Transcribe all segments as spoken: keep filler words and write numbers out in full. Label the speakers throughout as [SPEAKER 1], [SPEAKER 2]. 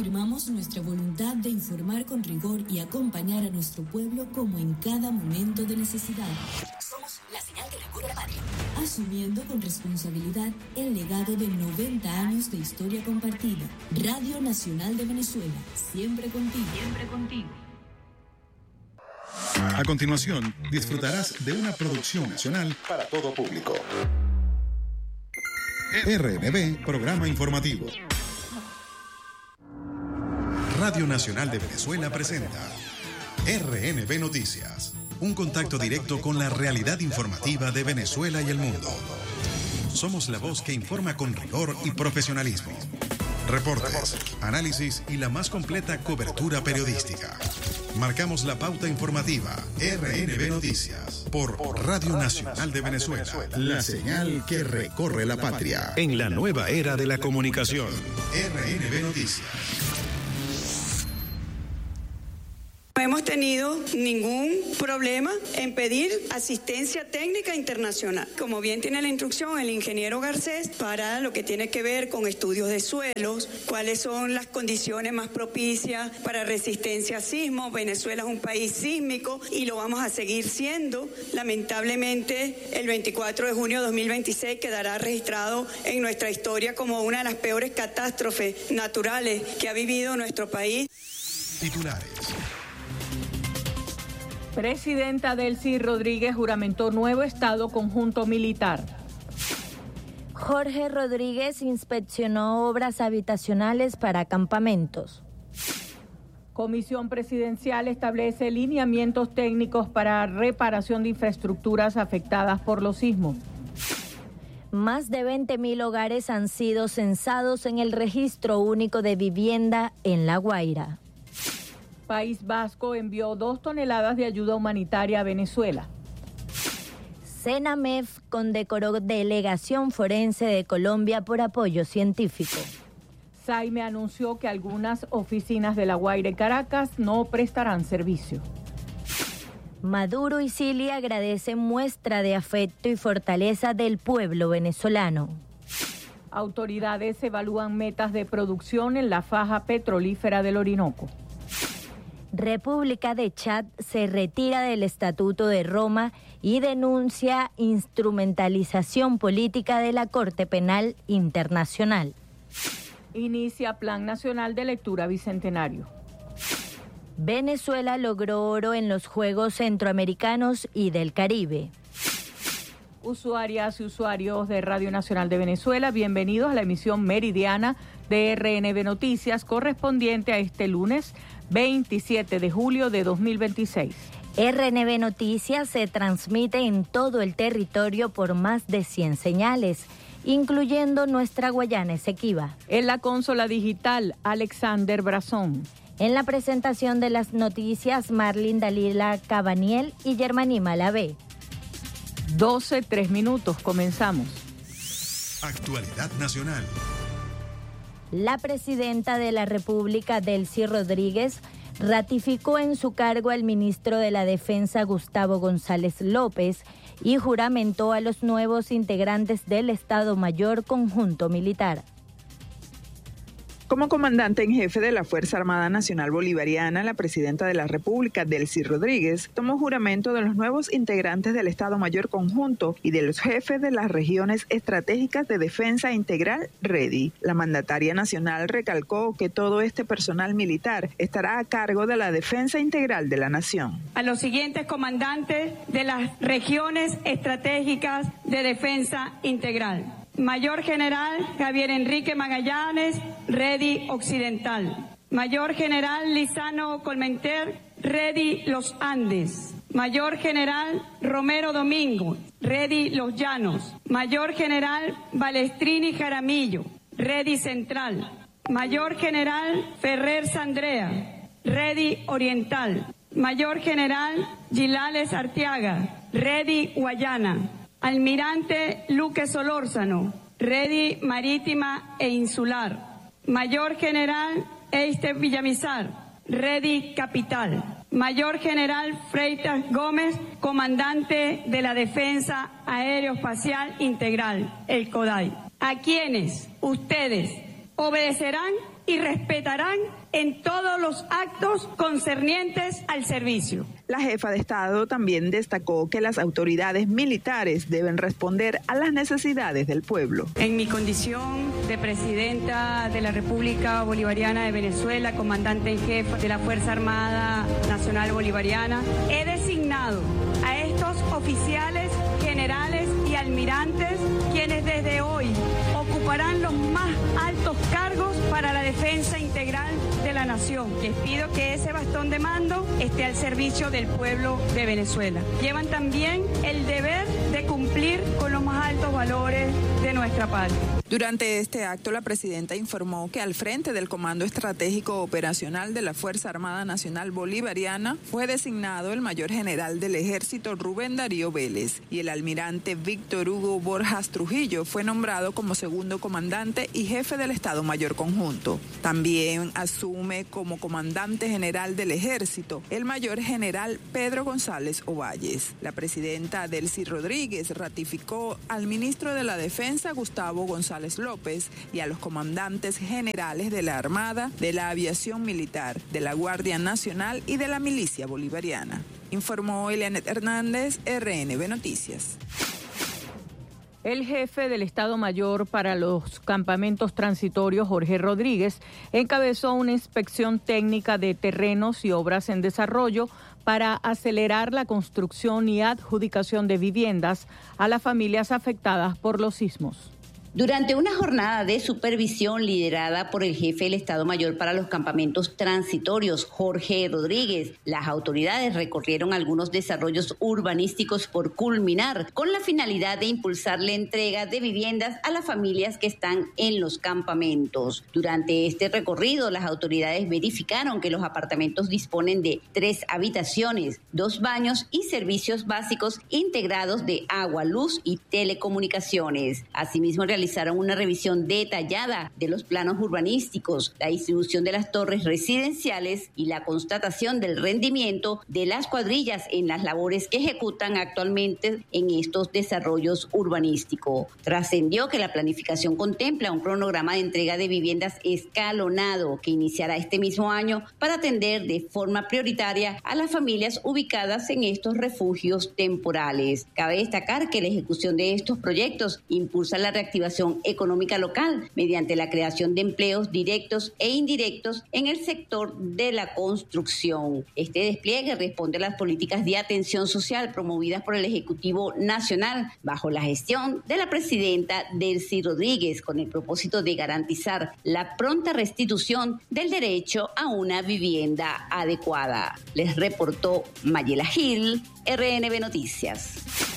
[SPEAKER 1] Reafirmamos nuestra voluntad de informar con rigor y acompañar a nuestro pueblo como en cada momento de necesidad. Somos la señal que recorre la patria. Asumiendo con responsabilidad el legado de noventa años de historia compartida. Radio Nacional de Venezuela, siempre contigo. Siempre contigo.
[SPEAKER 2] A continuación, disfrutarás de una producción nacional para todo público. R N B, Programa Informativo. Radio Nacional de Venezuela presenta R N B Noticias, un contacto directo con la realidad informativa de Venezuela y el mundo. Somos la voz que informa con rigor y profesionalismo. Reportes, análisis y la más completa cobertura periodística. Marcamos la pauta informativa. R N B Noticias por Radio Nacional de Venezuela, la señal que recorre la patria. En la nueva era de la comunicación. R N B Noticias.
[SPEAKER 3] No hemos tenido ningún problema en pedir asistencia técnica internacional. Como bien tiene la instrucción el ingeniero Garcés, para lo que tiene que ver con estudios de suelos, cuáles son las condiciones más propicias para resistencia a sismos. Venezuela es un país sísmico y lo vamos a seguir siendo. Lamentablemente, el veinticuatro de junio de dos mil veintiséis quedará registrado en nuestra historia como una de las peores catástrofes naturales que ha vivido nuestro país.
[SPEAKER 2] Titulares.
[SPEAKER 4] Presidenta Delcy Rodríguez juramentó nuevo Estado Conjunto Militar.
[SPEAKER 5] Jorge Rodríguez inspeccionó obras habitacionales para campamentos.
[SPEAKER 4] Comisión Presidencial establece lineamientos técnicos para reparación de infraestructuras afectadas por los sismos.
[SPEAKER 5] Más de veinte mil hogares han sido censados en el Registro Único de Vivienda en La Guaira.
[SPEAKER 4] País Vasco envió dos toneladas de ayuda humanitaria a Venezuela.
[SPEAKER 5] CENAMEF condecoró delegación forense de Colombia por apoyo científico.
[SPEAKER 4] SAIME anunció que algunas oficinas de La Guaira y Caracas no prestarán servicio.
[SPEAKER 5] Maduro y Cilia agradecen muestra de afecto y fortaleza del pueblo venezolano.
[SPEAKER 4] Autoridades evalúan metas de producción en la faja petrolífera del Orinoco.
[SPEAKER 5] República de Chad se retira del Estatuto de Roma y denuncia instrumentalización política de la Corte Penal Internacional.
[SPEAKER 4] Inicia Plan Nacional de Lectura Bicentenario.
[SPEAKER 5] Venezuela logró oro en los Juegos Centroamericanos y del Caribe.
[SPEAKER 4] Usuarias y usuarios de Radio Nacional de Venezuela, bienvenidos a la emisión meridiana de R N B Noticias correspondiente a este lunes veintisiete de julio de dos mil veintiséis.
[SPEAKER 5] R N B Noticias se transmite en todo el territorio por más de cien señales, incluyendo nuestra Guayana Esequiba.
[SPEAKER 4] En la consola digital, Alexander Brazón.
[SPEAKER 5] En la presentación de las noticias, Marlin Dalila Cabaniel y Germaní Malavé.
[SPEAKER 4] doce, tres minutos, comenzamos.
[SPEAKER 2] Actualidad nacional.
[SPEAKER 5] La presidenta de la República, Delcy Rodríguez, ratificó en su cargo al ministro de la Defensa, Gustavo González López, y juramentó a los nuevos integrantes del Estado Mayor Conjunto Militar.
[SPEAKER 6] Como comandante en jefe de la Fuerza Armada Nacional Bolivariana, la presidenta de la República, Delcy Rodríguez, tomó juramento de los nuevos integrantes del Estado Mayor Conjunto y de los jefes de las regiones estratégicas de defensa integral REDI. La mandataria nacional recalcó que todo este personal militar estará a cargo de la defensa integral de la nación.
[SPEAKER 3] A los siguientes comandantes de las regiones estratégicas de defensa integral. Mayor General Javier Enrique Magallanes, REDI Occidental. Mayor General Lizano Colmenter, REDI Los Andes. Mayor General Romero Domingo, REDI Los Llanos. Mayor General Balestrini Jaramillo, REDI Central. Mayor General Ferrer Sandrea, REDI Oriental. Mayor General Gilales Arteaga, REDI Guayana. Almirante Luque Solórzano, REDI Marítima e Insular. Mayor General Eister Villamizar, REDI Capital. Mayor General Freitas Gómez, comandante de la Defensa Aeroespacial Integral, el CODAI. A quienes ustedes obedecerán y respetarán en todos los actos concernientes al servicio.
[SPEAKER 6] La jefa de Estado también destacó que las autoridades militares deben responder a las necesidades del pueblo.
[SPEAKER 3] En mi condición de presidenta de la República Bolivariana de Venezuela, comandante en jefe de la Fuerza Armada Nacional Bolivariana, he designado a estos oficiales, generales y almirantes, quienes desde hoy ocuparán los más altos cargos para la defensa integral de la nación. Les pido que ese bastón de mando esté al servicio del pueblo de Venezuela. Llevan también el deber de cumplir con los más altos valores de nuestra patria.
[SPEAKER 6] Durante este acto, la presidenta informó que al frente del Comando Estratégico Operacional de la Fuerza Armada Nacional Bolivariana fue designado el Mayor General del Ejército Rubén Darío Vélez y el almirante Víctor Hugo Borjas Trujillo fue nombrado como segundo comandante y jefe del Estado Mayor Conjunto. También asume como comandante general del Ejército el Mayor General Pedro González Ovalles. La presidenta Delcy Rodríguez ratificó al ministro de la Defensa Gustavo González López y a los comandantes generales de la Armada, de la Aviación Militar, de la Guardia Nacional y de la Milicia Bolivariana. Informó Elianet Hernández, R N B Noticias.
[SPEAKER 4] El jefe del Estado Mayor para los campamentos transitorios, Jorge Rodríguez, encabezó una inspección técnica de terrenos y obras en desarrollo para acelerar la construcción y adjudicación de viviendas a las familias afectadas por los sismos.
[SPEAKER 7] Durante una jornada de supervisión liderada por el jefe del Estado Mayor para los campamentos transitorios, Jorge Rodríguez, las autoridades recorrieron algunos desarrollos urbanísticos por culminar, con la finalidad de impulsar la entrega de viviendas a las familias que están en los campamentos. Durante este recorrido, las autoridades verificaron que los apartamentos disponen de tres habitaciones, dos baños y servicios básicos integrados de agua, luz y telecomunicaciones. Asimismo, realizaron realizaron una revisión detallada de los planos urbanísticos, la distribución de las torres residenciales y la constatación del rendimiento de las cuadrillas en las labores que ejecutan actualmente en estos desarrollos urbanísticos. Trascendió que la planificación contempla un cronograma de entrega de viviendas escalonado que iniciará este mismo año para atender de forma prioritaria a las familias ubicadas en estos refugios temporales. Cabe destacar que la ejecución de estos proyectos impulsa la reactivación económica local mediante la creación de empleos directos e indirectos en el sector de la construcción. Este despliegue responde a las políticas de atención social promovidas por el Ejecutivo Nacional bajo la gestión de la presidenta Delcy Rodríguez, con el propósito de garantizar la pronta restitución del derecho a una vivienda adecuada. Les reportó Mayela Gil, R N B Noticias.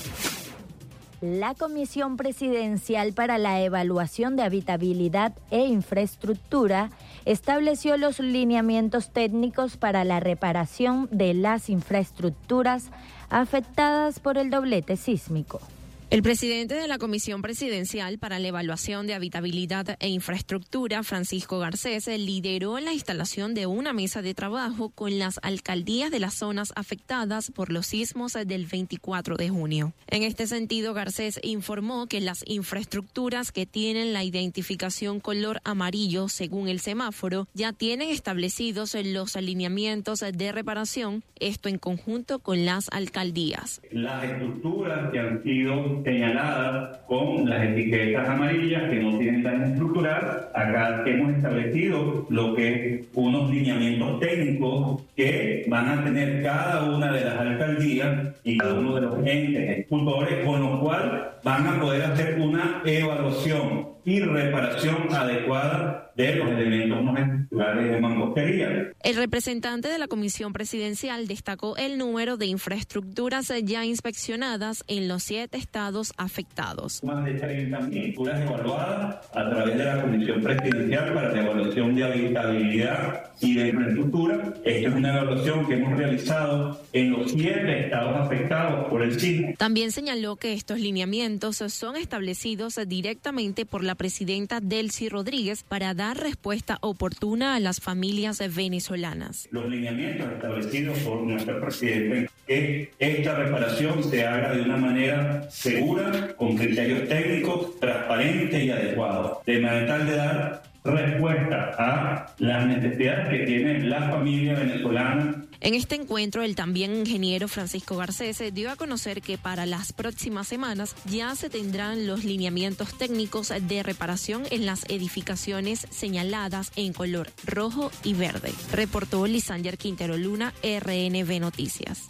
[SPEAKER 5] La Comisión Presidencial para la Evaluación de Habitabilidad e Infraestructura estableció los lineamientos técnicos para la reparación de las infraestructuras afectadas por el doblete sísmico.
[SPEAKER 8] El presidente de la Comisión Presidencial para la Evaluación de Habitabilidad e Infraestructura, Francisco Garcés, lideró la instalación de una mesa de trabajo con las alcaldías de las zonas afectadas por los sismos del veinticuatro de junio. En este sentido, Garcés informó que las infraestructuras que tienen la identificación color amarillo según el semáforo ya tienen establecidos los alineamientos de reparación, esto en conjunto con las alcaldías.
[SPEAKER 9] Las estructuras que han sido señaladas con las etiquetas amarillas que no tienen daño estructural, acá hemos establecido lo que es unos lineamientos técnicos que van a tener cada una de las alcaldías y cada uno de los entes ejecutorios, con lo cual van a poder hacer una evaluación y reparación adecuada de los elementos no estructurales de mampostería.
[SPEAKER 8] El representante de la Comisión Presidencial destacó el número de infraestructuras ya inspeccionadas en los siete estados afectados.
[SPEAKER 9] Más de treinta mil estructuras evaluadas a través de la Comisión Presidencial para la Evaluación de Habitabilidad y de Infraestructura. Esta es una evaluación que hemos realizado en los siete estados afectados por el sismo.
[SPEAKER 8] También señaló que estos lineamientos son establecidos directamente por la presidenta Delcy Rodríguez para dar respuesta oportuna a las familias venezolanas.
[SPEAKER 9] Los lineamientos establecidos por nuestra presidenta es que esta reparación se haga de una manera segura, con criterios técnicos, transparentes y adecuados, de manera tal de dar respuesta a las necesidades que tiene la familia venezolana.
[SPEAKER 8] En este encuentro, el también ingeniero Francisco Garcés dio a conocer que para las próximas semanas ya se tendrán los lineamientos técnicos de reparación en las edificaciones señaladas en color rojo y verde. Reportó Lisander Quintero Luna, R N B Noticias.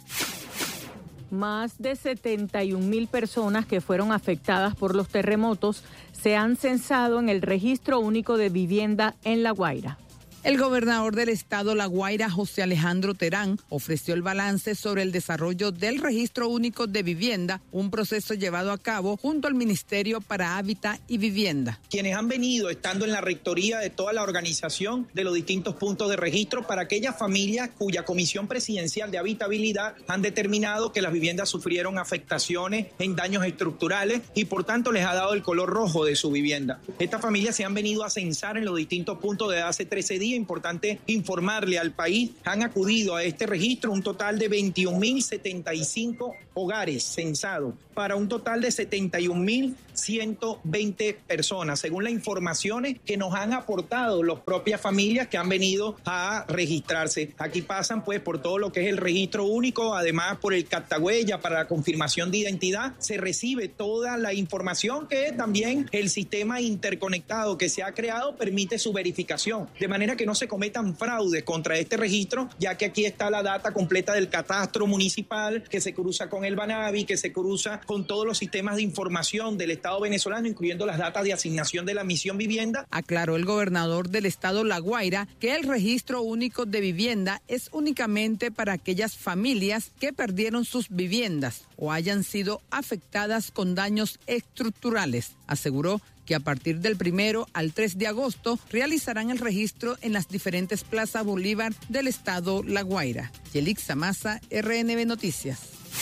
[SPEAKER 4] Más de setenta y un mil personas que fueron afectadas por los terremotos se han censado en el Registro Único de Vivienda en La Guaira.
[SPEAKER 10] El gobernador del estado La Guaira, José Alejandro Terán, ofreció el balance sobre el desarrollo del Registro Único de Vivienda, un proceso llevado a cabo junto al Ministerio para Hábitat y Vivienda.
[SPEAKER 11] Quienes han venido estando en la rectoría de toda la organización de los distintos puntos de registro para aquellas familias cuya Comisión Presidencial de Habitabilidad han determinado que las viviendas sufrieron afectaciones en daños estructurales y por tanto les ha dado el color rojo de su vivienda. Estas familias se han venido a censar en los distintos puntos desde hace trece días. Importante informarle al país, han acudido a este registro un total de veintiún mil setenta y cinco hogares censados para un total de setenta y un mil ciento veinte personas, según las informaciones que nos han aportado las propias familias que han venido a registrarse. Aquí pasan pues por todo lo que es el registro único, además por el captahuella para la confirmación de identidad, se recibe toda la información que también el sistema interconectado que se ha creado permite su verificación, de manera que no se cometan fraudes contra este registro, ya que aquí está la data completa del catastro municipal que se cruza con el Banavi, que se cruza con todos los sistemas de información del Estado venezolano, incluyendo las datas de asignación de la misión vivienda.
[SPEAKER 10] Aclaró el gobernador del estado La Guaira que el Registro Único de Vivienda es únicamente para aquellas familias que perdieron sus viviendas o hayan sido afectadas con daños estructurales. Aseguró que a partir del primero al tres de agosto realizarán el registro en las diferentes plazas Bolívar del estado La Guaira. Yelixa Maza, R N B Noticias.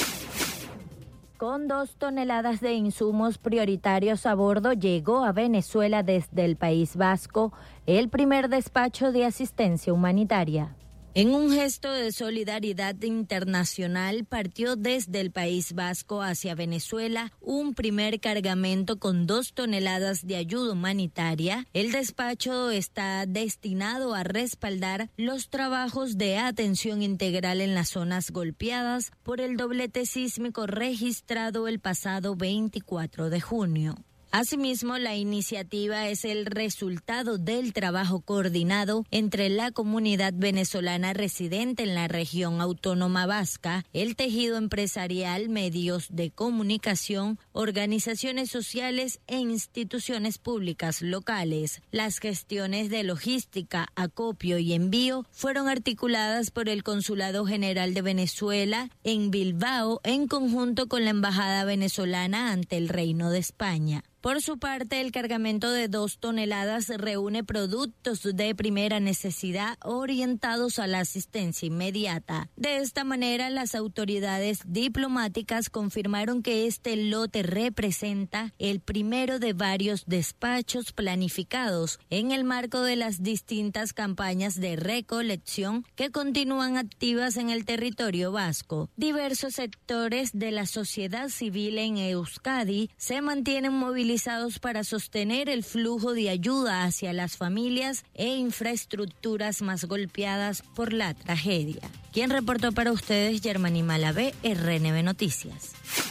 [SPEAKER 5] Con dos toneladas de insumos prioritarios a bordo, llegó a Venezuela desde el País Vasco el primer despacho de asistencia humanitaria. En un gesto de solidaridad internacional, partió desde el País Vasco hacia Venezuela un primer cargamento con dos toneladas de ayuda humanitaria. El despacho está destinado a respaldar los trabajos de atención integral en las zonas golpeadas por el doblete sísmico registrado el pasado veinticuatro de junio. Asimismo, la iniciativa es el resultado del trabajo coordinado entre la comunidad venezolana residente en la región autónoma vasca, el tejido empresarial, medios de comunicación, organizaciones sociales e instituciones públicas locales. Las gestiones de logística, acopio y envío fueron articuladas por el Consulado General de Venezuela en Bilbao en conjunto con la Embajada venezolana ante el Reino de España. Por su parte, el cargamento de dos toneladas reúne productos de primera necesidad orientados a la asistencia inmediata. De esta manera, las autoridades diplomáticas confirmaron que este lote representa el primero de varios despachos planificados en el marco de las distintas campañas de recolección que continúan activas en el territorio vasco. Diversos sectores de la sociedad civil en Euskadi se mantienen movilizados para sostener el flujo de ayuda hacia las familias e infraestructuras más golpeadas por la tragedia. Quien reportó para ustedes, Germany Malavé, R N B Noticias.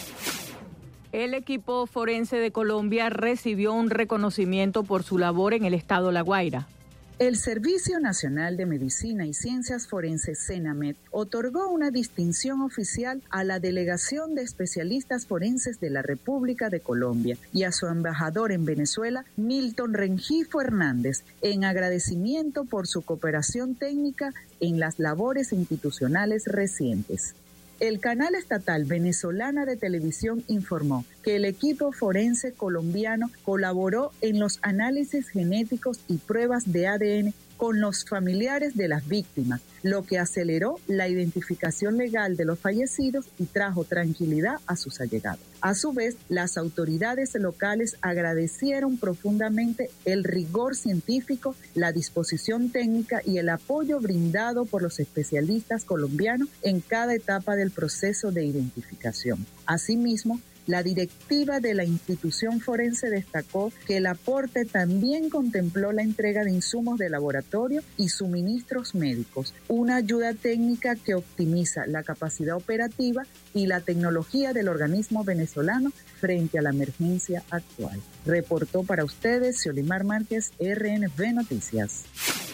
[SPEAKER 4] El equipo forense de Colombia recibió un reconocimiento por su labor en el estado La Guaira.
[SPEAKER 6] El Servicio Nacional de Medicina y Ciencias Forenses, SENAMED, otorgó una distinción oficial a la Delegación de Especialistas Forenses de la República de Colombia y a su embajador en Venezuela, Milton Rengifo Hernández, en agradecimiento por su cooperación técnica en las labores institucionales recientes. El canal estatal venezolana de televisión informó que el equipo forense colombiano colaboró en los análisis genéticos y pruebas de A D N con los familiares de las víctimas, lo que aceleró la identificación legal de los fallecidos y trajo tranquilidad a sus allegados. A su vez, las autoridades locales agradecieron profundamente el rigor científico, la disposición técnica y el apoyo brindado por los especialistas colombianos en cada etapa del proceso de identificación. Asimismo, La directiva de la institución forense destacó que el aporte también contempló la entrega de insumos de laboratorio y suministros médicos, una ayuda técnica que optimiza la capacidad operativa y la tecnología del organismo venezolano frente a la emergencia actual. Reportó para ustedes Xiolimar Márquez, R N V Noticias.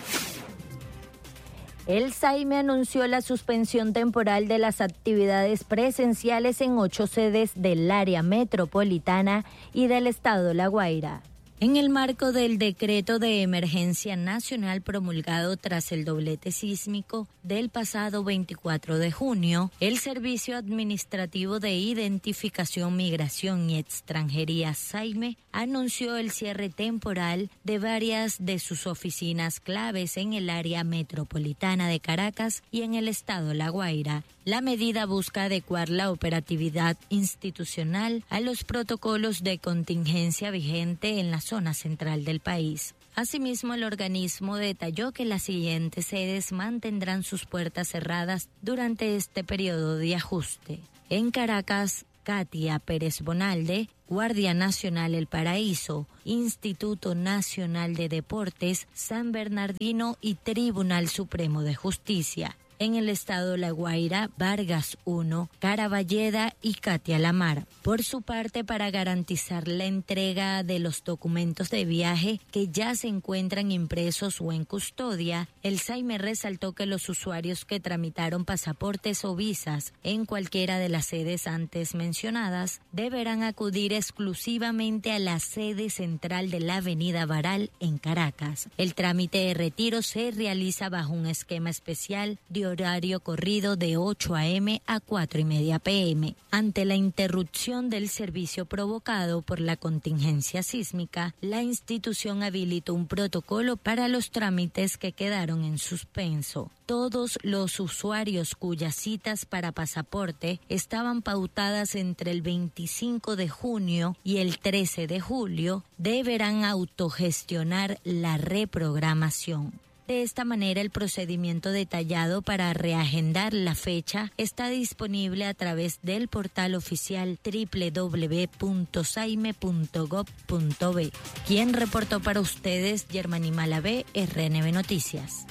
[SPEAKER 5] El SAIME anunció la suspensión temporal de las actividades presenciales en ocho sedes del área metropolitana y del estado La Guaira. En el marco del decreto de emergencia nacional promulgado tras el doblete sísmico del pasado veinticuatro de junio, el Servicio Administrativo de Identificación, Migración y Extranjería SAIME anunció el cierre temporal de varias de sus oficinas claves en el área metropolitana de Caracas y en el estado La Guaira. La medida busca adecuar la operatividad institucional a los protocolos de contingencia vigente en la zona central del país. Asimismo, el organismo detalló que las siguientes sedes mantendrán sus puertas cerradas durante este periodo de ajuste. En Caracas, Katia Pérez Bonalde, Guardia Nacional El Paraíso, Instituto Nacional de Deportes, San Bernardino y Tribunal Supremo de Justicia. En el estado La Guaira, Vargas uno, Caraballeda y Katia Lamar. Por su parte, para garantizar la entrega de los documentos de viaje que ya se encuentran impresos o en custodia, el SAIME resaltó que los usuarios que tramitaron pasaportes o visas en cualquiera de las sedes antes mencionadas deberán acudir exclusivamente a la sede central de la Avenida Baral en Caracas. El trámite de retiro se realiza bajo un esquema especial de horario corrido de ocho a eme a cuatro y media pe eme. Ante la interrupción del servicio provocado por la contingencia sísmica, la institución habilitó un protocolo para los trámites que quedaron en suspenso. Todos los usuarios cuyas citas para pasaporte estaban pautadas entre el veinticinco de junio y el trece de julio deberán autogestionar la reprogramación. De esta manera, el procedimiento detallado para reagendar la fecha está disponible a través del portal oficial doble u doble u doble u punto saime punto gob punto be. Quien reportó para ustedes, Germany Malavé, R N V Noticias.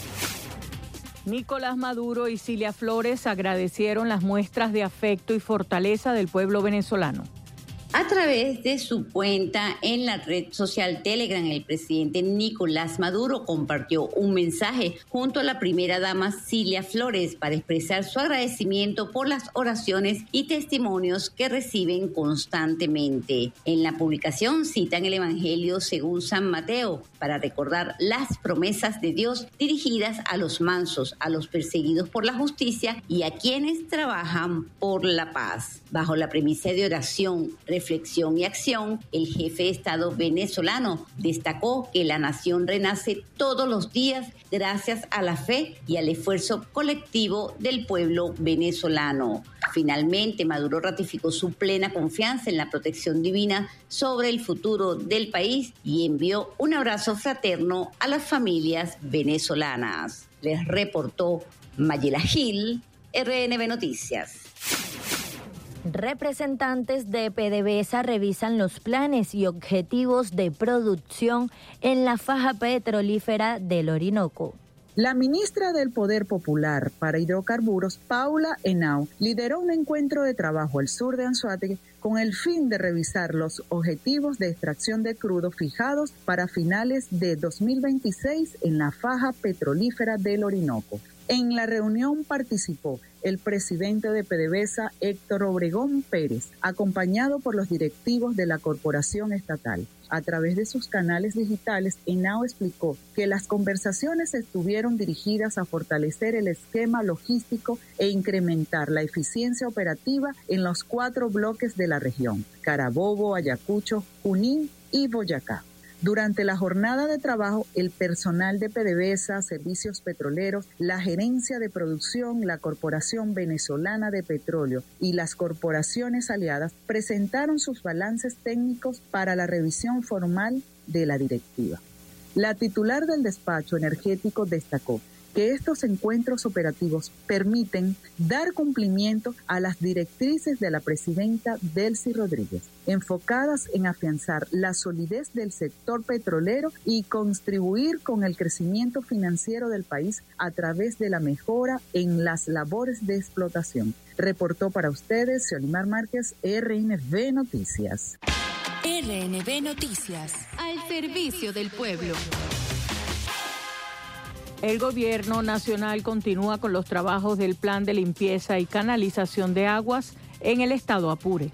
[SPEAKER 4] Nicolás Maduro y Cilia Flores agradecieron las muestras de afecto y fortaleza del pueblo venezolano.
[SPEAKER 7] A través de su cuenta en la red social Telegram, el presidente Nicolás Maduro compartió un mensaje junto a la primera dama Cilia Flores para expresar su agradecimiento por las oraciones y testimonios que reciben constantemente. En la publicación citan el Evangelio según San Mateo para recordar las promesas de Dios dirigidas a los mansos, a los perseguidos por la justicia y a quienes trabajan por la paz. Bajo la premisa de oración, reflexión y acción, el jefe de Estado venezolano destacó que la nación renace todos los días gracias a la fe y al esfuerzo colectivo del pueblo venezolano. Finalmente, Maduro ratificó su plena confianza en la protección divina sobre el futuro del país y envió un abrazo fraterno a las familias venezolanas. Les reportó Mayela Gil, R N V Noticias.
[SPEAKER 5] Representantes de PDVSA revisan los planes y objetivos de producción en la faja petrolífera del Orinoco.
[SPEAKER 6] La ministra del Poder Popular para Hidrocarburos, Paula Henao, lideró un encuentro de trabajo al sur de Anzoátegui con el fin de revisar los objetivos de extracción de crudo fijados para finales de dos mil veintiséis en la faja petrolífera del Orinoco. En la reunión participó el presidente de PDVSA, Héctor Obregón Pérez, acompañado por los directivos de la corporación estatal. A través de sus canales digitales, Henao explicó que las conversaciones estuvieron dirigidas a fortalecer el esquema logístico e incrementar la eficiencia operativa en los cuatro bloques de la región: Carabobo, Ayacucho, Junín y Boyacá. Durante la jornada de trabajo, el personal de PDVSA, Servicios Petroleros, la Gerencia de Producción, la Corporación Venezolana de Petróleo y las corporaciones aliadas presentaron sus balances técnicos para la revisión formal de la directiva. La titular del despacho energético destacó que estos encuentros operativos permiten dar cumplimiento a las directrices de la presidenta Delcy Rodríguez, enfocadas en afianzar la solidez del sector petrolero y contribuir con el crecimiento financiero del país a través de la mejora en las labores de explotación. Reportó para ustedes Xiomar Márquez, R N V Noticias.
[SPEAKER 1] R N V Noticias, al servicio del pueblo.
[SPEAKER 4] El gobierno nacional continúa con los trabajos del plan de limpieza y canalización de aguas en el estado Apure.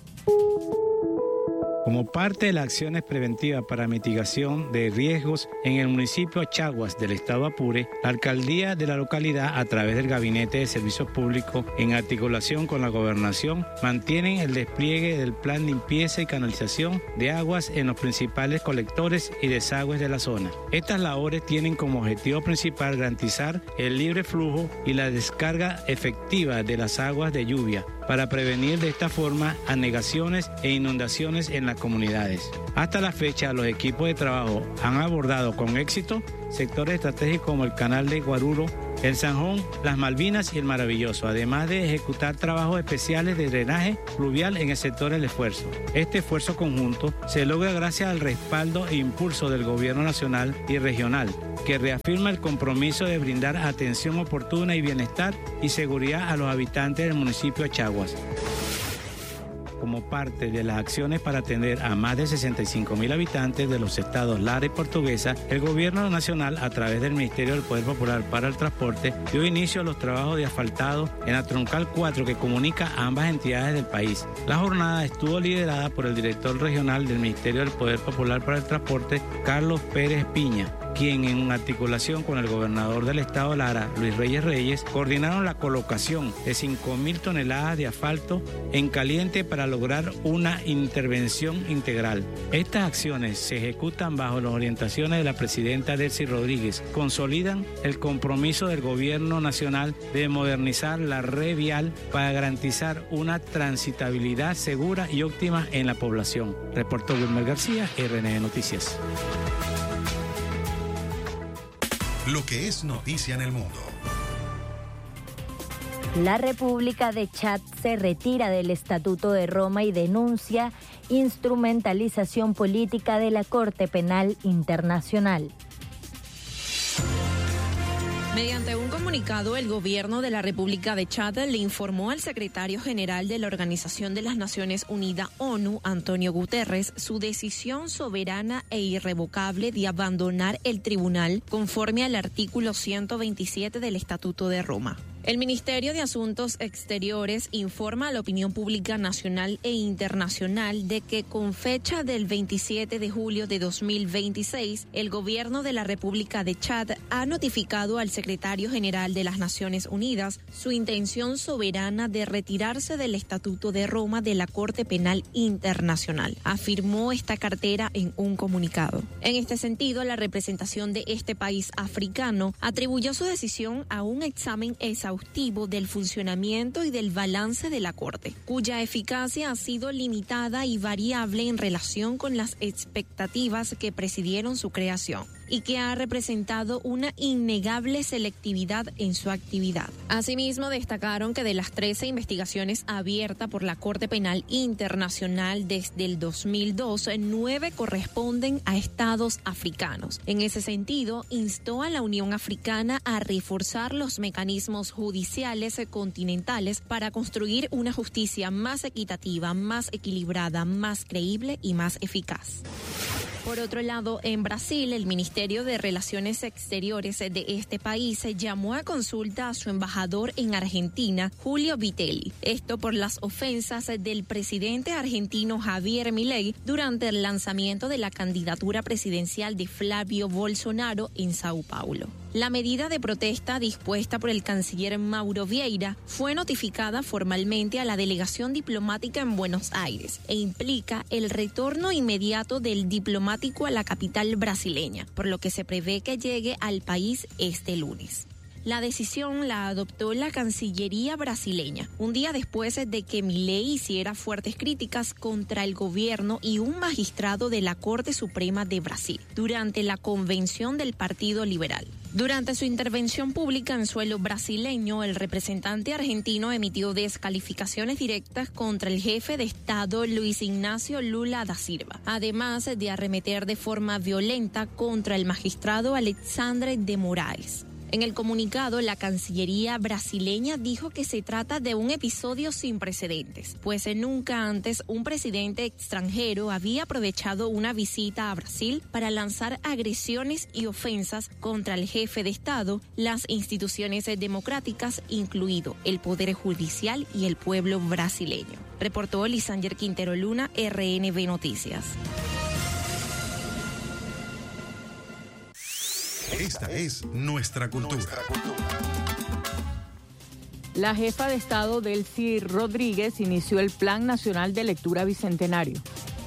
[SPEAKER 12] Como parte de las acciones preventivas para mitigación de riesgos en el municipio Achaguas del estado Apure, la alcaldía de la localidad, a través del Gabinete de Servicios Públicos, en articulación con la gobernación, mantienen el despliegue del plan limpieza y canalización de aguas en los principales colectores y desagües de la zona. Estas labores tienen como objetivo principal garantizar el libre flujo y la descarga efectiva de las aguas de lluvia, para prevenir de esta forma anegaciones e inundaciones en las comunidades. Hasta la fecha, los equipos de trabajo han abordado con éxito sectores estratégicos como el Canal de Guaruro, el Sanjón, las Malvinas y el Maravilloso, además de ejecutar trabajos especiales de drenaje fluvial en el sector del esfuerzo. Este esfuerzo conjunto se logra gracias al respaldo e impulso del gobierno nacional y regional, que reafirma el compromiso de brindar atención oportuna y bienestar y seguridad a los habitantes del municipio de Achaguas. Como parte de las acciones para atender a más de sesenta y cinco mil habitantes de los estados Lara y Portuguesa, el gobierno nacional, a través del Ministerio del Poder Popular para el Transporte, dio inicio a los trabajos de asfaltado en la troncal cuatro que comunica a ambas entidades del país. La jornada estuvo liderada por el director regional del Ministerio del Poder Popular para el Transporte, Carlos Pérez Piña, quien en articulación con el gobernador del estado Lara, Luis Reyes Reyes, coordinaron la colocación de cinco mil toneladas de asfalto en caliente para lograr una intervención integral. Estas acciones se ejecutan bajo las orientaciones de la presidenta Delcy Rodríguez, consolidan el compromiso del gobierno nacional de modernizar la red vial para garantizar una transitabilidad segura y óptima en la población. Reportó Wilmer García, R N V Noticias.
[SPEAKER 2] Lo que es noticia en el mundo.
[SPEAKER 5] La República de Chad se retira del Estatuto de Roma y denuncia instrumentalización política de la Corte Penal Internacional.
[SPEAKER 8] Mediante un comunicado, el gobierno de la República de Chad le informó al secretario general de la Organización de las Naciones Unidas, ONU, Antonio Guterres, su decisión soberana e irrevocable de abandonar el tribunal conforme al artículo ciento veintisiete del Estatuto de Roma. El Ministerio de Asuntos Exteriores informa a la opinión pública nacional e internacional de que con fecha del veintisiete de julio de dos mil veintiséis, el gobierno de la República de Chad ha notificado al secretario general de las Naciones Unidas su intención soberana de retirarse del Estatuto de Roma de la Corte Penal Internacional, afirmó esta cartera en un comunicado. En este sentido, la representación de este país africano atribuyó su decisión a un examen exhaustivo del funcionamiento y del balance de la Corte, cuya eficacia ha sido limitada y variable en relación con las expectativas que presidieron su creación, y que ha representado una innegable selectividad en su actividad. Asimismo, destacaron que de las trece investigaciones abiertas por la Corte Penal Internacional desde el dos mil dos, nueve corresponden a estados africanos. En ese sentido, instó a la Unión Africana a reforzar los mecanismos judiciales continentales para construir una justicia más equitativa, más equilibrada, más creíble y más eficaz. Por otro lado, en Brasil, el Ministerio de Relaciones Exteriores de este país llamó a consulta a su embajador en Argentina, Julio Vitelli. Esto por las ofensas del presidente argentino Javier Milei durante el lanzamiento de la candidatura presidencial de Flavio Bolsonaro en Sao Paulo. La medida de protesta dispuesta por el canciller Mauro Vieira fue notificada formalmente a la delegación diplomática en Buenos Aires e implica el retorno inmediato del diplomático a la capital brasileña, por lo que se prevé que llegue al país este lunes. La decisión la adoptó la Cancillería brasileña, un día después de que Milei hiciera fuertes críticas contra el gobierno y un magistrado de la Corte Suprema de Brasil durante la convención del Partido Liberal. Durante su intervención pública en suelo brasileño, el representante argentino emitió descalificaciones directas contra el jefe de Estado Luis Ignacio Lula da Silva, además de arremeter de forma violenta contra el magistrado Alexandre de Moraes. En el comunicado, la Cancillería brasileña dijo que se trata de un episodio sin precedentes, pues nunca antes un presidente extranjero había aprovechado una visita a Brasil para lanzar agresiones y ofensas contra el jefe de Estado, las instituciones democráticas, incluido el Poder Judicial y el pueblo brasileño. Reportó Lisanger Quintero Luna, R N B Noticias.
[SPEAKER 2] Esta es nuestra cultura.
[SPEAKER 4] La jefa de Estado, Delcy Rodríguez, inició el Plan Nacional de Lectura Bicentenario.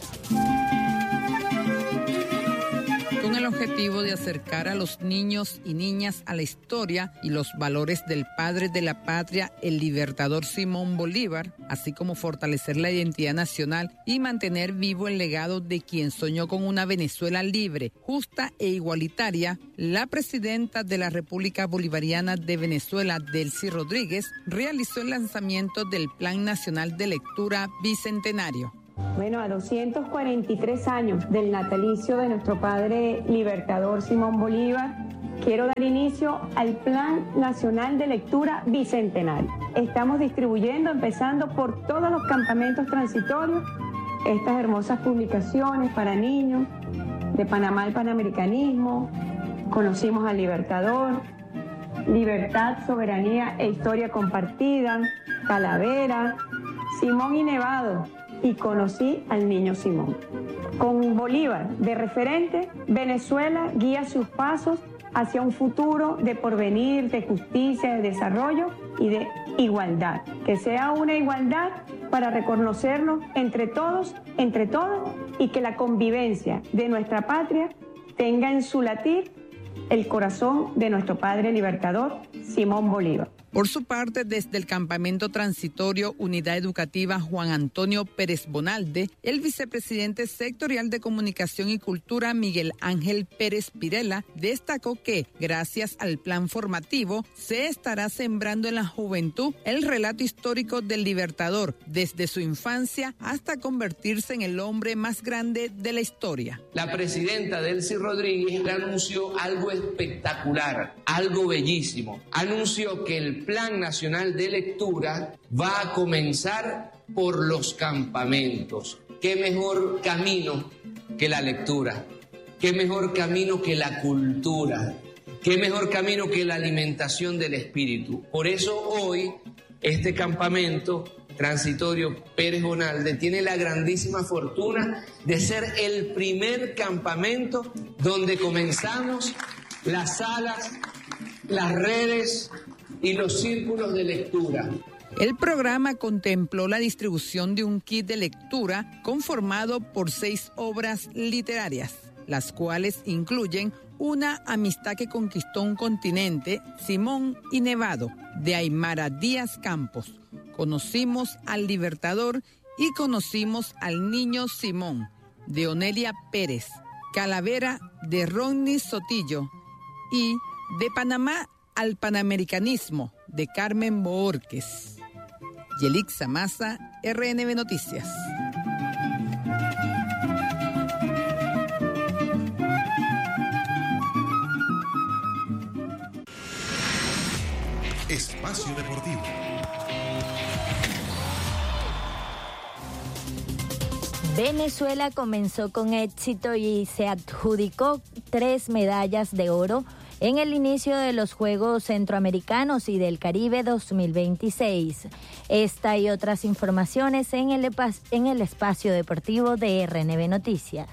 [SPEAKER 10] Con el objetivo de acercar a los niños y niñas a la historia y los valores del padre de la patria, el libertador Simón Bolívar, así como fortalecer la identidad nacional y mantener vivo el legado de quien soñó con una Venezuela libre, justa e igualitaria, la presidenta de la República Bolivariana de Venezuela, Delcy Rodríguez, realizó el lanzamiento del Plan Nacional de Lectura Bicentenario.
[SPEAKER 13] Bueno, a doscientos cuarenta y tres años del natalicio de nuestro padre libertador Simón Bolívar, quiero dar inicio al Plan Nacional de Lectura Bicentenario. Estamos distribuyendo, empezando por todos los campamentos transitorios, estas hermosas publicaciones para niños, de Panamá al Panamericanismo, Conocimos al Libertador, Libertad, Soberanía e Historia Compartida, Calavera, Simón y Nevado, y Conocí al Niño Simón. Con Bolívar de referente, Venezuela guía sus pasos hacia un futuro de porvenir, de justicia, de desarrollo y de igualdad. Que sea una igualdad para reconocernos entre todos, entre todos, y que la convivencia de nuestra patria tenga en su latir el corazón de nuestro padre libertador, Simón Bolívar.
[SPEAKER 10] Por su parte, desde el campamento transitorio Unidad Educativa Juan Antonio Pérez Bonalde, el vicepresidente sectorial de Comunicación y Cultura Miguel Ángel Pérez Pirela destacó que, gracias al plan formativo, se estará sembrando en la juventud el relato histórico del libertador, desde su infancia hasta convertirse en el hombre más grande de la historia.
[SPEAKER 14] La presidenta Delcy Rodríguez anunció algo espectacular, algo bellísimo. Anunció que el Plan Nacional de Lectura va a comenzar por los campamentos. ¿Qué mejor camino que la lectura? ¿Qué mejor camino que la cultura? ¿Qué mejor camino que la alimentación del espíritu? Por eso hoy este campamento transitorio Pérez Bonalde tiene la grandísima fortuna de ser el primer campamento donde comenzamos las salas, las redes y los círculos de lectura.
[SPEAKER 10] El programa contempló la distribución de un kit de lectura conformado por seis obras literarias, las cuales incluyen Una amistad que conquistó un continente, Simón y Nevado, de Aymara Díaz Campos, Conocimos al Libertador y Conocimos al Niño Simón, de Onelia Pérez, Calavera, de Ronnie Sotillo, y De Panamá al Panamericanismo, de Carmen Boorques. Yelixa Maza, R N B Noticias.
[SPEAKER 2] Espacio Deportivo.
[SPEAKER 5] Venezuela comenzó con éxito y se adjudicó tres medallas de oro en el inicio de los Juegos Centroamericanos y del Caribe dos mil veintiséis. Esta y otras informaciones en el, en el espacio deportivo de R N B Noticias.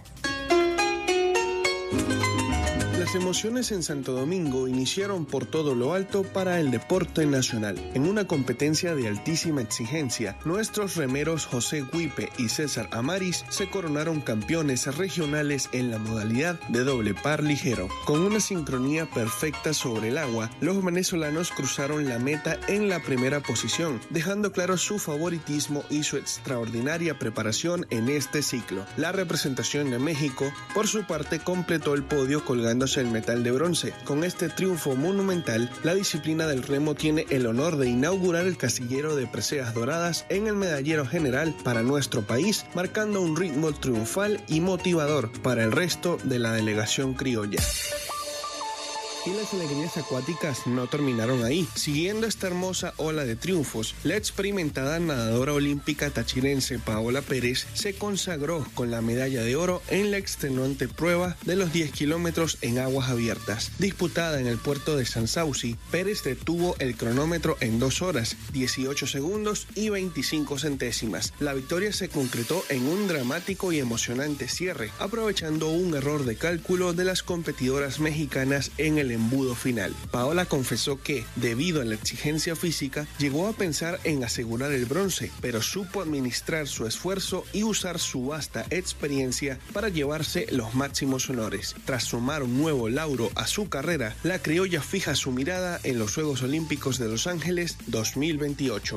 [SPEAKER 15] Las emociones en Santo Domingo iniciaron por todo lo alto para el deporte nacional. En una competencia de altísima exigencia, nuestros remeros José Huipe y César Amaris se coronaron campeones regionales en la modalidad de doble par ligero. Con una sincronía perfecta sobre el agua, los venezolanos cruzaron la meta en la primera posición, dejando claro su favoritismo y su extraordinaria preparación en este ciclo. La representación de México, por su parte, completó el podio colgándose llevándose el metal de bronce. Con este triunfo monumental, la disciplina del remo tiene el honor de inaugurar el casillero de preseas doradas en el medallero general para nuestro país, marcando un ritmo triunfal y motivador para el resto de la delegación criolla. Y las alegrías acuáticas no terminaron ahí. Siguiendo esta hermosa ola de triunfos, la experimentada nadadora olímpica tachirense Paola Pérez se consagró con la medalla de oro en la extenuante prueba de los diez kilómetros en aguas abiertas. Disputada en el puerto de Sansauci, Pérez detuvo el cronómetro en dos horas, dieciocho segundos y veinticinco centésimas. La victoria se concretó en un dramático y emocionante cierre, aprovechando un error de cálculo de las competidoras mexicanas en el embudo final. Paola confesó que, debido a la exigencia física, llegó a pensar en asegurar el bronce, pero supo administrar su esfuerzo y usar su vasta experiencia para llevarse los máximos honores. Tras sumar un nuevo lauro a su carrera, la criolla fija su mirada en los Juegos Olímpicos de Los Ángeles dos mil veintiocho.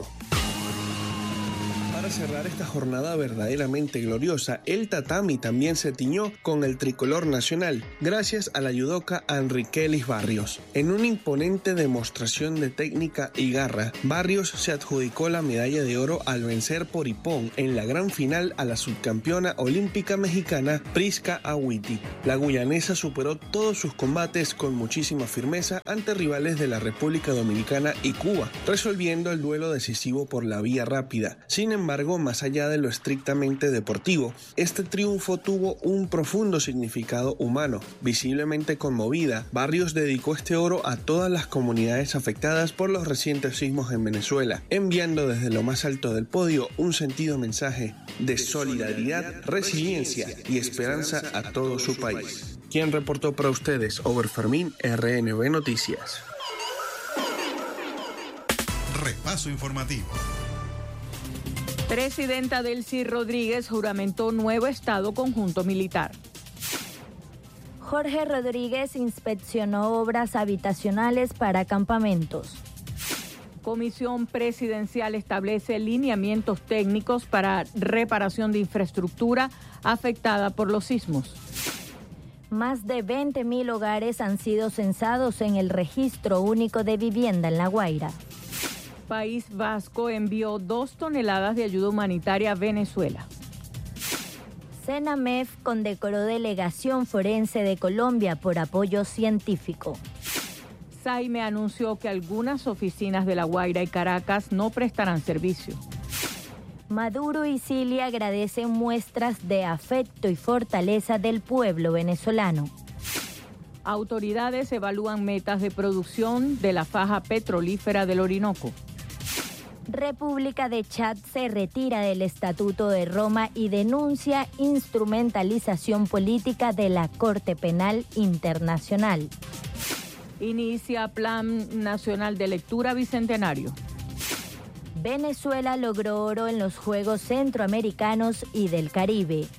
[SPEAKER 15] Para cerrar esta jornada verdaderamente gloriosa, el tatami también se tiñó con el tricolor nacional, gracias a la judoka Enriquelis Barrios. En una imponente demostración de técnica y garra, Barrios se adjudicó la medalla de oro al vencer por hipón en la gran final a la subcampeona olímpica mexicana Prisca Awiti. La guyanesa superó todos sus combates con muchísima firmeza ante rivales de la República Dominicana y Cuba, resolviendo el duelo decisivo por la vía rápida. Sin embargo, más allá de lo estrictamente deportivo, este triunfo tuvo un profundo significado humano. Visiblemente conmovida, Barrios dedicó este oro a todas las comunidades afectadas por los recientes sismos en Venezuela, enviando desde lo más alto del podio un sentido mensaje de solidaridad, resiliencia y esperanza a todo su país. Quien reportó para ustedes, Over Fermín, R N B Noticias.
[SPEAKER 2] Repaso informativo.
[SPEAKER 4] Presidenta Delcy Rodríguez juramentó nuevo Estado Conjunto Militar.
[SPEAKER 5] Jorge Rodríguez inspeccionó obras habitacionales para campamentos.
[SPEAKER 4] Comisión Presidencial establece lineamientos técnicos para reparación de infraestructura afectada por los sismos.
[SPEAKER 5] Más de veinte mil hogares han sido censados en el Registro Único de Vivienda en La Guaira.
[SPEAKER 4] País Vasco envió dos toneladas de ayuda humanitaria a Venezuela.
[SPEAKER 5] Senamef condecoró delegación forense de Colombia por apoyo científico.
[SPEAKER 4] Saime anunció que algunas oficinas de La Guaira y Caracas no prestarán servicio.
[SPEAKER 5] Maduro y Cilia agradecen muestras de afecto y fortaleza del pueblo venezolano.
[SPEAKER 4] Autoridades evalúan metas de producción de la faja petrolífera del Orinoco.
[SPEAKER 5] República de Chad se retira del Estatuto de Roma y denuncia instrumentalización política de la Corte Penal Internacional.
[SPEAKER 4] Inicia Plan Nacional de Lectura Bicentenario.
[SPEAKER 5] Venezuela logró oro en los Juegos Centroamericanos y del Caribe.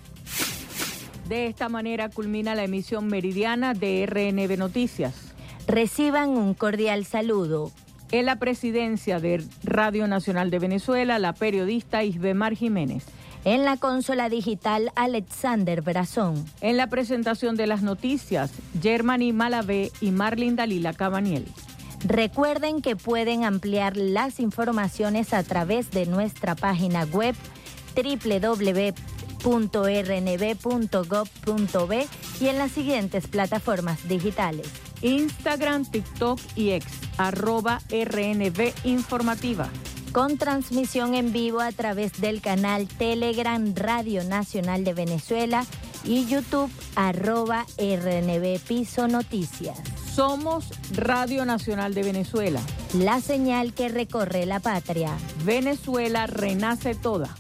[SPEAKER 4] De esta manera culmina la emisión meridiana de R N B Noticias.
[SPEAKER 5] Reciban un cordial saludo.
[SPEAKER 4] En la presidencia de Radio Nacional de Venezuela, la periodista Isbemar Jiménez.
[SPEAKER 5] En la consola digital, Alexander Brazón.
[SPEAKER 4] En la presentación de las noticias, Germany Malavé y Marlin Dalila Cabaniel.
[SPEAKER 5] Recuerden que pueden ampliar las informaciones a través de nuestra página web doble u doble u doble u punto r n b punto gov punto b y en las siguientes plataformas digitales:
[SPEAKER 4] Instagram, TikTok y X, arroba R N B Informativa.
[SPEAKER 5] Con transmisión en vivo a través del canal Telegram Radio Nacional de Venezuela y YouTube, arroba R N B Piso Noticias.
[SPEAKER 4] Somos Radio Nacional de Venezuela.
[SPEAKER 5] La señal que recorre la patria.
[SPEAKER 4] Venezuela renace toda.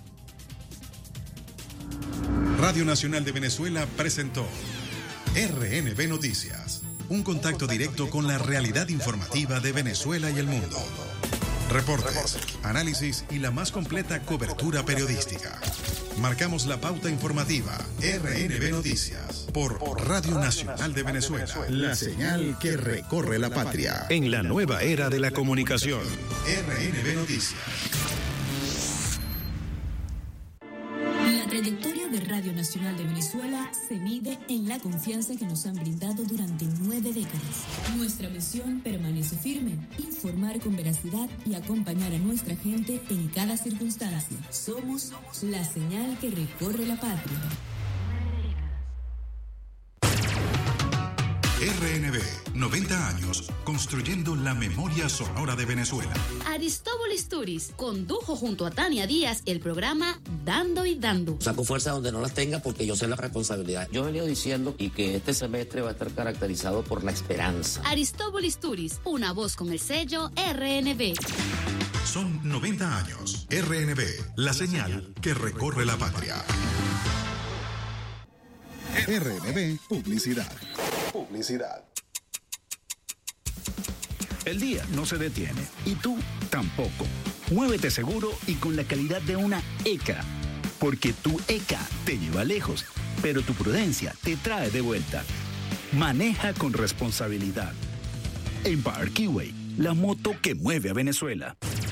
[SPEAKER 2] Radio Nacional de Venezuela presentó R N B Noticias, un contacto directo con la realidad informativa de Venezuela y el mundo. Reportes, análisis y la más completa cobertura periodística. Marcamos la pauta informativa R N B Noticias por Radio Nacional de Venezuela.
[SPEAKER 16] La señal que recorre la patria en la nueva era de la comunicación.
[SPEAKER 2] R N B Noticias.
[SPEAKER 1] La trayectoria de Radio Radio Nacional de Venezuela se mide en la confianza que nos han brindado durante nueve décadas. Nuestra misión permanece firme, informar con veracidad y acompañar a nuestra gente en cada circunstancia. Somos la señal que recorre la patria.
[SPEAKER 2] R N B, noventa años, construyendo la memoria sonora de Venezuela.
[SPEAKER 17] Aristóbulo Turis condujo junto a Tania Díaz el programa Dando y Dando.
[SPEAKER 18] Saco fuerza donde no las tenga porque yo sé la responsabilidad. Yo he venido diciendo y que este semestre va a estar caracterizado por la esperanza.
[SPEAKER 17] Aristóbulo Turis, una voz con el sello R N B.
[SPEAKER 2] Son noventa años. R N B, la señal que recorre la patria.
[SPEAKER 16] R N B Publicidad. Publicidad.
[SPEAKER 19] El día no se detiene y tú tampoco. Muévete seguro y con la calidad de una E C A. Porque tu E C A te lleva lejos, pero tu prudencia te trae de vuelta. Maneja con responsabilidad. Empire Keyway, la moto que mueve a Venezuela.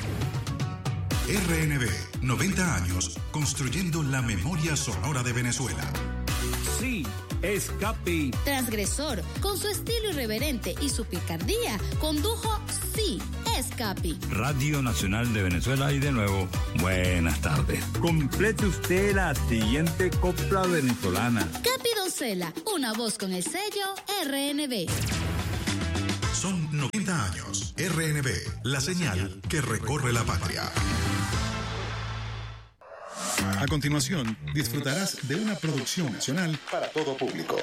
[SPEAKER 2] R N B, noventa años, construyendo la memoria sonora de Venezuela.
[SPEAKER 20] Sí, es Capi.
[SPEAKER 17] Transgresor, con su estilo irreverente y su picardía, condujo Sí, es Capi.
[SPEAKER 20] Radio Nacional de Venezuela y de nuevo, buenas tardes. Complete usted la siguiente copla venezolana.
[SPEAKER 17] Capi Doncella, una voz con el sello R N B.
[SPEAKER 2] Son noventa años. R N B, la señal que recorre la patria. A continuación, disfrutarás de una producción nacional para todo público.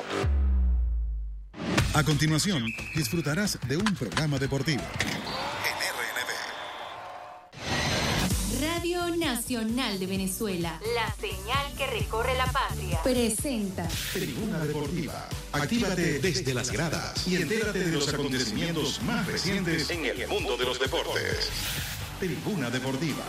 [SPEAKER 2] A continuación, disfrutarás de un programa deportivo. En R N B.
[SPEAKER 17] Radio Nacional de Venezuela.
[SPEAKER 4] La señal que recorre la patria.
[SPEAKER 17] Presenta
[SPEAKER 2] Tribuna Deportiva. Actívate desde las gradas y entérate de los acontecimientos más recientes en el mundo de los deportes. Tribuna Deportiva.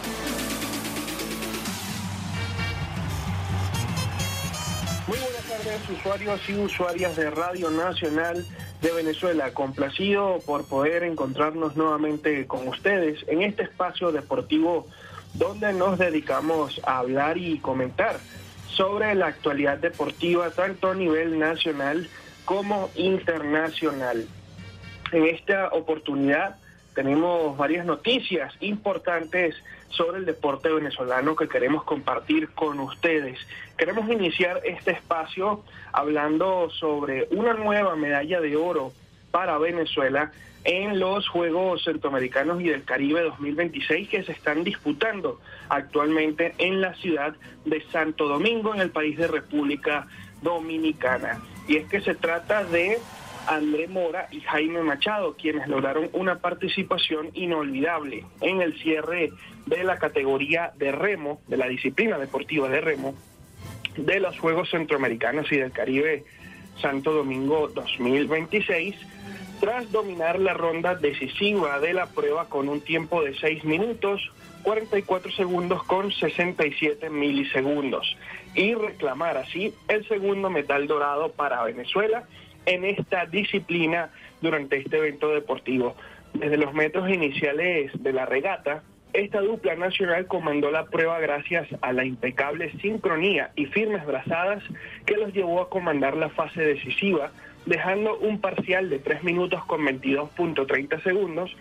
[SPEAKER 21] Muy buenas tardes, usuarios y usuarias de Radio Nacional de Venezuela. Complacido por poder encontrarnos nuevamente con ustedes en este espacio deportivo donde nos dedicamos a hablar y comentar sobre la actualidad deportiva tanto a nivel nacional como internacional. En esta oportunidad tenemos varias noticias importantes sobre el deporte venezolano que queremos compartir con ustedes. Queremos iniciar este espacio hablando sobre una nueva medalla de oro para Venezuela en los Juegos Centroamericanos y del Caribe dos mil veintiséis que se están disputando actualmente en la ciudad de Santo Domingo, en el país de República Dominicana. Y es que se trata de André Mora y Jaime Machado, quienes lograron una participación inolvidable en el cierre de la categoría de remo, de la disciplina deportiva de remo, de los Juegos Centroamericanos y del Caribe Santo Domingo dos mil veintiséis, tras dominar la ronda decisiva de la prueba con un tiempo de seis minutos, cuarenta y cuatro segundos con sesenta y siete milisegundos, y reclamar así el segundo metal dorado para Venezuela en esta disciplina durante este evento deportivo. Desde los metros iniciales de la regata, esta dupla nacional comandó la prueba gracias a la impecable sincronía y firmes brazadas que los llevó a comandar la fase decisiva, dejando un parcial de tres minutos con veintidós punto treinta segundos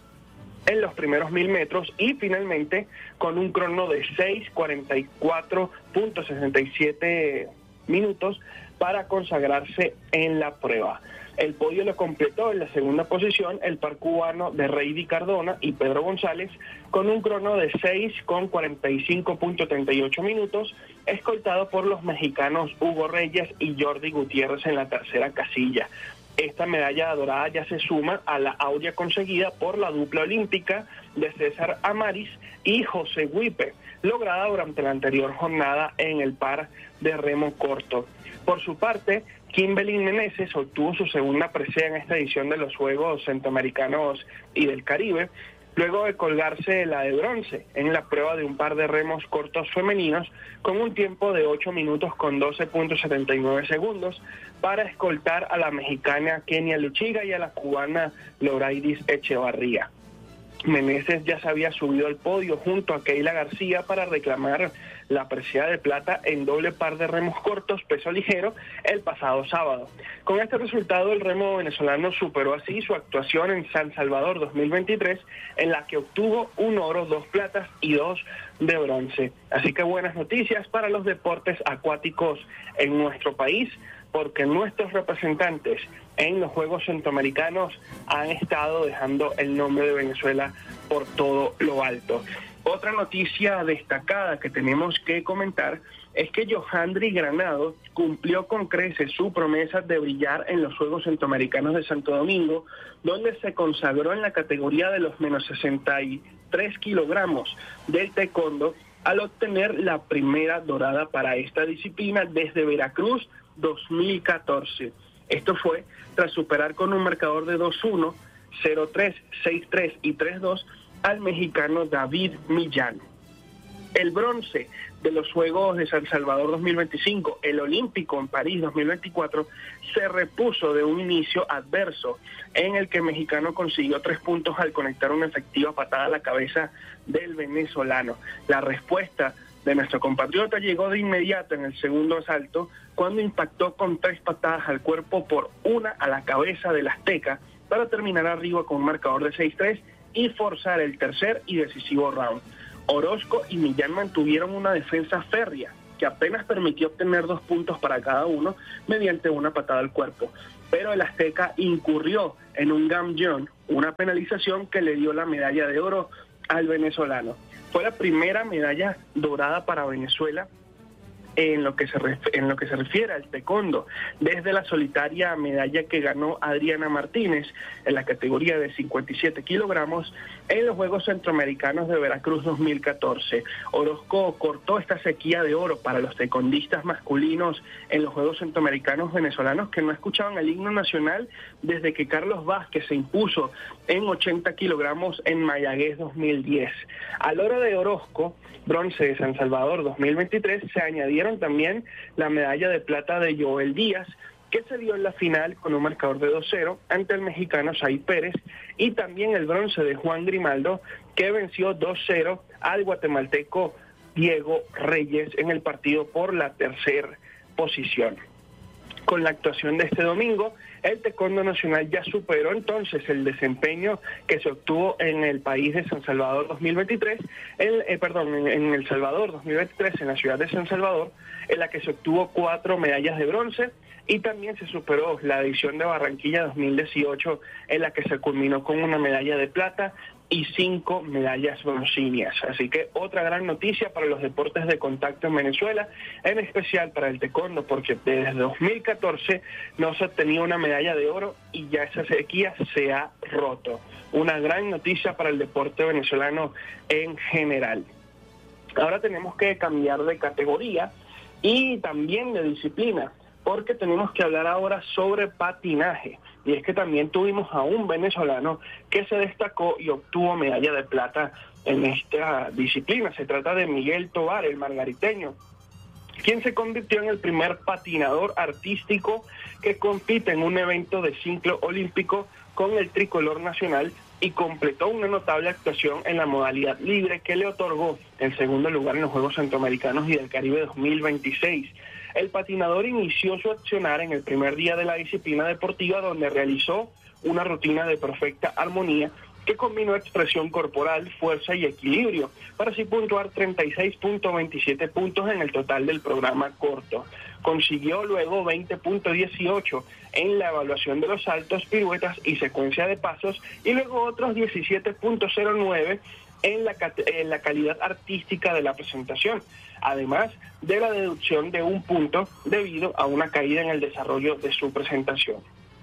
[SPEAKER 21] en los primeros mil metros y finalmente con un crono de seis cuarenta y cuatro punto sesenta y siete minutos para consagrarse en la prueba. El podio lo completó en la segunda posición el par cubano de Reidy Cardona y Pedro González con un crono de seis con cuarenta y cinco punto treinta y ocho minutos, escoltado por los mexicanos Hugo Reyes y Jordi Gutiérrez en la tercera casilla. Esta medalla dorada ya se suma a la áurea conseguida por la dupla olímpica de César Amaris y José Huipe, lograda durante la anterior jornada en el par de remo corto. Por su parte, Kimberly Meneses obtuvo su segunda presea en esta edición de los Juegos Centroamericanos y del Caribe, luego de colgarse la de bronce en la prueba de un par de remos cortos femeninos con un tiempo de ocho minutos con doce punto setenta y nueve segundos para escoltar a la mexicana Kenia Luchiga y a la cubana Loraidis Echevarría. Meneses ya se había subido al podio junto a Keila García para reclamar la presea de plata en doble par de remos cortos, peso ligero, el pasado sábado. Con este resultado, el remo venezolano superó así su actuación en San Salvador dos mil veintitrés, en la que obtuvo un oro, dos platas y dos de bronce. Así que buenas noticias para los deportes acuáticos en nuestro país, porque nuestros representantes en los Juegos Centroamericanos han estado dejando el nombre de Venezuela por todo lo alto. Otra noticia destacada que tenemos que comentar es que Johandri Granado cumplió con creces su promesa de brillar en los Juegos Centroamericanos de Santo Domingo, donde se consagró en la categoría de los menos sesenta y tres kilogramos del taekwondo al obtener la primera dorada para esta disciplina desde Veracruz dos mil catorce. Esto fue tras superar con un marcador de dos uno, cero tres, seis tres y tres dos al mexicano David Millán. El bronce de los Juegos de San Salvador dos mil veinticinco, el olímpico en París dos mil veinticuatro, se repuso de un inicio adverso en el que el mexicano consiguió tres puntos al conectar una efectiva patada a la cabeza del venezolano. La respuesta de nuestro compatriota llegó de inmediato en el segundo asalto, cuando impactó con tres patadas al cuerpo por una a la cabeza del azteca para terminar arriba con un marcador de seis tres y forzar el tercer y decisivo round. Orozco y Millán mantuvieron una defensa férrea que apenas permitió obtener dos puntos para cada uno mediante una patada al cuerpo, pero el azteca incurrió en un gamjón, una penalización que le dio la medalla de oro al venezolano. Fue la primera medalla dorada para Venezuela en lo que se ref- en lo que se refiere al taekwondo, desde la solitaria medalla que ganó Adriana Martínez en la categoría de cincuenta y siete kilogramos en los Juegos Centroamericanos de Veracruz dos mil catorce. Orozco cortó esta sequía de oro para los taekwondistas masculinos en los Juegos Centroamericanos venezolanos que no escuchaban el himno nacional desde que Carlos Vázquez se impuso en ochenta kilogramos en Mayagüez dos mil diez. Al oro de Orozco, bronce de San Salvador dos mil veintitrés, se añadieron también la medalla de plata de Joel Díaz, que se dio en la final con un marcador de dos cero ante el mexicano Said Pérez, y también el bronce de Juan Grimaldo, que venció dos cero al guatemalteco Diego Reyes en el partido por la tercera posición. Con la actuación de este domingo, el taekwondo nacional ya superó entonces el desempeño que se obtuvo en el país de San Salvador dos mil veintitrés, el, eh, perdón, en, en El Salvador dos mil veintitrés, en la ciudad de San Salvador, en la que se obtuvo cuatro medallas de bronce, y también se superó la edición de Barranquilla dos mil dieciocho, en la que se culminó con una medalla de plata y cinco medallas broncíneas. Así que otra gran noticia para los deportes de contacto en Venezuela, en especial para el taekwondo, porque desde dos mil catorce no se obtenía una medalla de oro y ya esa sequía se ha roto. Una gran noticia para el deporte venezolano en general. Ahora tenemos que cambiar de categoría y también de disciplina, porque tenemos que hablar ahora sobre patinaje. Y es que también tuvimos a un venezolano que se destacó y obtuvo medalla de plata en esta disciplina. Se trata de Miguel Tovar, el margariteño, quien se convirtió en el primer patinador artístico que compite en un evento de ciclo olímpico con el tricolor nacional, y completó una notable actuación en la modalidad libre que le otorgó el segundo lugar en los Juegos Centroamericanos y del Caribe dos mil veintiséis. El patinador inició su accionar en el primer día de la disciplina deportiva, donde realizó una rutina de perfecta armonía que combinó expresión corporal, fuerza y equilibrio, para así puntuar treinta y seis punto veintisiete puntos en el total del programa corto. Consiguió luego veinte punto dieciocho en la evaluación de los saltos, piruetas y secuencia de pasos, y luego otros diecisiete punto cero nueve en la, en la calidad artística de la presentación, además de la deducción de un punto debido a una caída en el desarrollo de su presentación.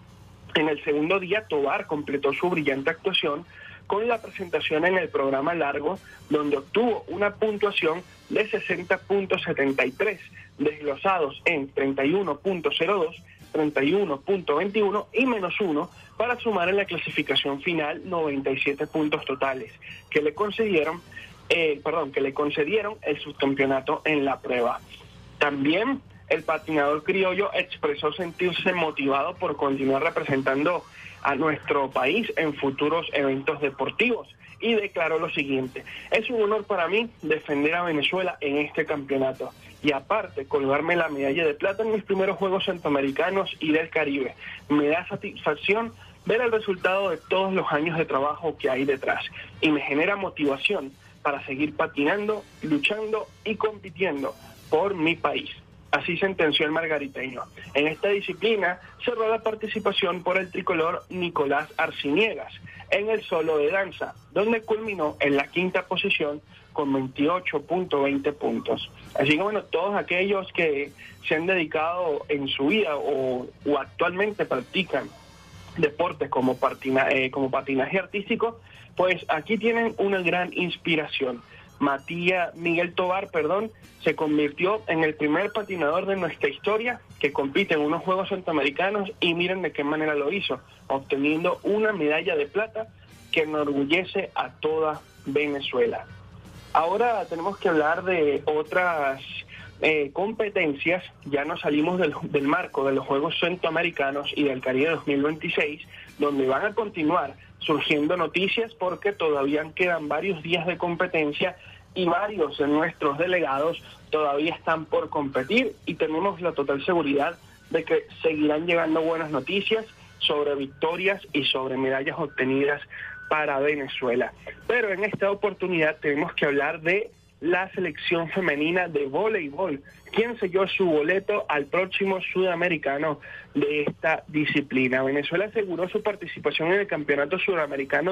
[SPEAKER 21] En el segundo día, Tovar completó su brillante actuación con la presentación en el programa largo, donde obtuvo una puntuación de sesenta punto setenta y tres, desglosados en treinta y uno punto cero dos, treinta y uno punto veintiuno y menos uno, para sumar en la clasificación final noventa y siete puntos totales, que le concedieron, eh, perdón, que le concedieron el subcampeonato en la prueba. También el patinador criollo expresó sentirse motivado por continuar representando a nuestro país en futuros eventos deportivos. Y declaró lo siguiente: es un honor para mí defender a Venezuela en este campeonato y aparte colgarme la medalla de plata en mis primeros Juegos Centroamericanos y del Caribe. Me da satisfacción ver el resultado de todos los años de trabajo que hay detrás y me genera motivación para seguir patinando, luchando y compitiendo por mi país. Así sentenció el margariteño. En esta disciplina cerró la participación por el tricolor Nicolás Arciniegas en el solo de danza, donde culminó en la quinta posición con veintiocho punto veinte puntos. Así que bueno, todos aquellos que se han dedicado en su vida o, o actualmente practican deportes como, patina, eh, como patinaje artístico, pues aquí tienen una gran inspiración. Matías Miguel Tobar, perdón, se convirtió en el primer patinador de nuestra historia que compite en unos Juegos Centroamericanos y miren de qué manera lo hizo, obteniendo una medalla de plata que enorgullece a toda Venezuela. Ahora tenemos que hablar de otras eh, competencias. Ya nos salimos del, del marco de los Juegos Centroamericanos y del Caribe dos mil veintiséis, donde van a continuar surgiendo noticias porque todavía quedan varios días de competencia y varios de nuestros delegados todavía están por competir y tenemos la total seguridad de que seguirán llegando buenas noticias sobre victorias y sobre medallas obtenidas para Venezuela. Pero en esta oportunidad tenemos que hablar de la selección femenina de voleibol, quien selló su boleto al próximo sudamericano de esta disciplina. Venezuela aseguró su participación en el Campeonato Sudamericano